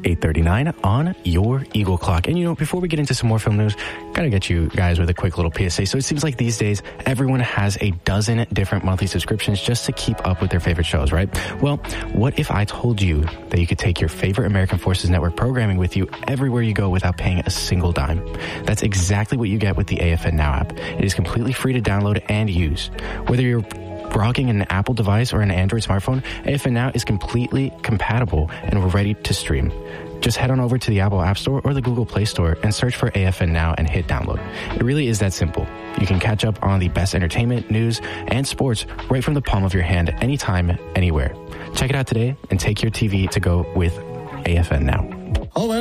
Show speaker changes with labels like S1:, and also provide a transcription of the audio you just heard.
S1: 8:39 on your Eagle Clock. And before we get into some more film news, gotta get you guys with a quick little PSA. So it seems like these days, everyone has a dozen different monthly subscriptions just to keep up with their favorite shows, right? Well, what if I told you that you could take your favorite American Forces Network programming with you everywhere you go without paying a single dime? That's exactly what you get with the AFN Now app. It is completely free to download and use. Whether you're rocking an Apple device or an Android smartphone, AFN Now is completely compatible and we're ready to stream. Just head on over to the Apple App Store or the Google Play Store and search for AFN Now and hit download. It really is that simple. You can catch up on the best entertainment, news, and sports right from the palm of your hand anytime, anywhere. Check it out today and take your TV to go with AFN Now.